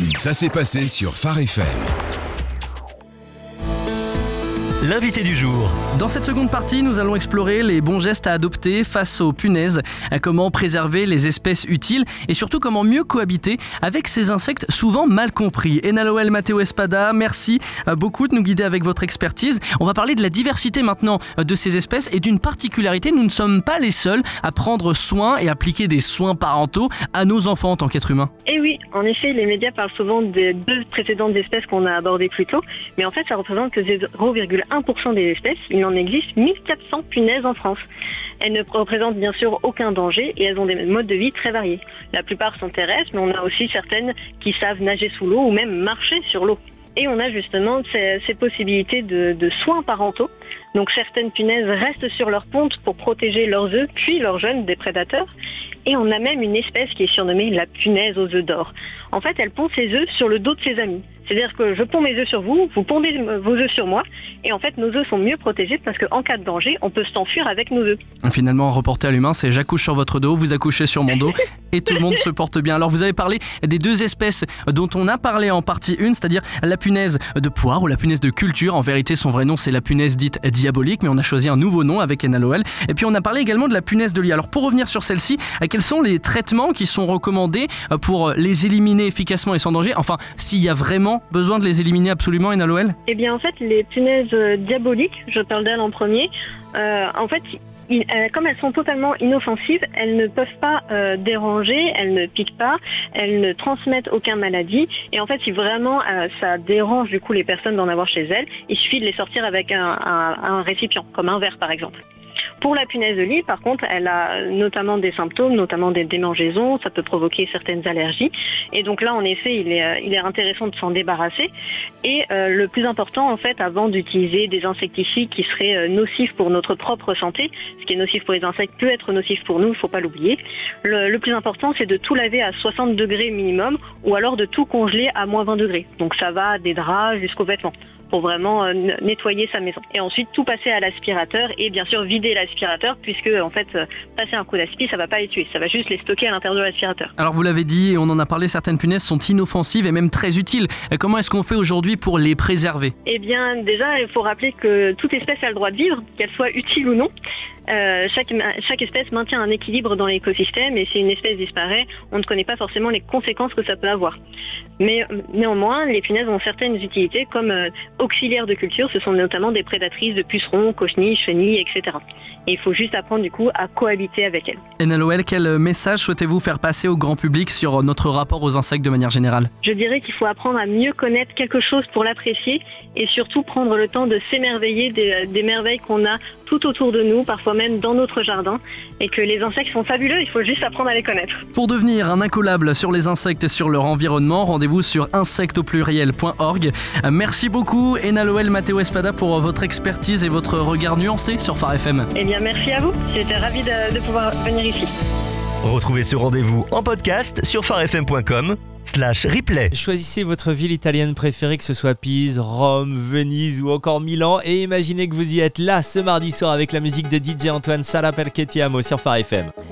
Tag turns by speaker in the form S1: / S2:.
S1: Ça s'est passé sur Phare FM.
S2: L'invité du jour.
S3: Dans cette seconde partie, nous allons explorer les bons gestes à adopter face aux punaises, comment préserver les espèces utiles et surtout comment mieux cohabiter avec ces insectes souvent mal compris. Enaloel Matteo Espada, merci beaucoup de nous guider avec votre expertise. On va parler de la diversité maintenant de ces espèces et d'une particularité, nous ne sommes pas les seuls à prendre soin et appliquer des soins parentaux à nos enfants en tant qu'êtres humains.
S4: Et oui, en effet, les médias parlent souvent des deux précédentes espèces qu'on a abordées plus tôt, mais en fait, ça représente que 0,1% des espèces. Il en existe 1400 punaises en France. Elles ne représentent bien sûr aucun danger et elles ont des modes de vie très variés. La plupart sont terrestres, mais on a aussi certaines qui savent nager sous l'eau ou même marcher sur l'eau. Et on a justement ces possibilités de soins parentaux. Donc certaines punaises restent sur leur ponte pour protéger leurs œufs puis leurs jeunes des prédateurs. Et on a même une espèce qui est surnommée la punaise aux œufs d'or. En fait, elle pond ses œufs sur le dos de ses amis. C'est-à-dire que je ponds mes œufs sur vous, vous pondez vos œufs sur moi, et en fait, nos œufs sont mieux protégés parce qu'en cas de danger, on peut s'enfuir avec nos œufs.
S3: Finalement, reporté à l'humain, c'est j'accouche sur votre dos, vous accouchez sur mon dos, et tout le monde se porte bien. Alors, vous avez parlé des deux espèces dont on a parlé en partie 1, c'est-à-dire la punaise de poire ou la punaise de culture. En vérité, son vrai nom, c'est la punaise dite diabolique, mais on a choisi un nouveau nom avec Enaloel. Et puis, on a parlé également de la punaise de lit. Alors, pour revenir sur celle-ci, quels sont les traitements qui sont recommandés pour les éliminer efficacement et sans danger? Enfin, s'il y a vraiment besoin de les éliminer absolument, Enaloel?
S4: Eh bien, en fait, les punaises diaboliques, je parle d'elles en premier, en fait, comme elles sont totalement inoffensives, elles ne peuvent pas déranger, elles ne piquent pas, elles ne transmettent aucune maladie. Et en fait, si vraiment ça dérange du coup les personnes d'en avoir chez elles, il suffit de les sortir avec un récipient, comme un verre par exemple. Pour la punaise de lit, par contre, elle a notamment des symptômes, notamment des démangeaisons, ça peut provoquer certaines allergies. Et donc là, en effet, il est intéressant de s'en débarrasser. Et le plus important, en fait, avant d'utiliser des insecticides qui seraient nocifs pour notre propre santé, ce qui est nocif pour les insectes peut être nocif pour nous, il ne faut pas l'oublier. Le plus important, c'est de tout laver à 60 degrés minimum ou alors de tout congeler à moins 20 degrés. Donc ça va des draps jusqu'aux vêtements, pour vraiment nettoyer sa maison. Et ensuite, tout passer à l'aspirateur et bien sûr vider l'aspirateur puisque en fait, passer un coup d'aspi, ça va pas les tuer, ça va juste les stocker à l'intérieur de l'aspirateur.
S3: Alors vous l'avez dit et on en a parlé, certaines punaises sont inoffensives et même très utiles. Comment est-ce qu'on fait aujourd'hui pour les préserver?
S4: Eh bien déjà, il faut rappeler que toute espèce a le droit de vivre, qu'elle soit utile ou non. Chaque espèce maintient un équilibre dans l'écosystème et si une espèce disparaît, on ne connaît pas forcément les conséquences que ça peut avoir. Mais néanmoins, les punaises ont certaines utilités comme auxiliaires de culture, ce sont notamment des prédatrices de pucerons, cochenilles, chenilles, etc. Et il faut juste apprendre du coup à cohabiter avec elles.
S3: Enaloel, quel message souhaitez-vous faire passer au grand public sur notre rapport aux insectes de manière générale?
S4: Je dirais qu'il faut apprendre à mieux connaître quelque chose pour l'apprécier et surtout prendre le temps de s'émerveiller des merveilles qu'on a tout autour de nous, parfois même dans notre jardin, et que les insectes sont fabuleux, il faut juste apprendre à les connaître.
S3: Pour devenir un incollable sur les insectes et sur leur environnement, rendez-vous sur insectesaupluriel.org. Merci beaucoup Enaloel Matteo Espada pour votre expertise et votre regard nuancé sur Phare FM.
S4: Eh bien merci à vous, j'étais ravie de pouvoir venir ici.
S2: Retrouvez ce rendez-vous en podcast sur pharefm.com/replay.
S5: Choisissez votre ville italienne préférée, que ce soit Pise, Rome, Venise ou encore Milan, et imaginez que vous y êtes là ce mardi soir avec la musique de DJ Antoine Sala Perché Ti Amo sur Phare FM.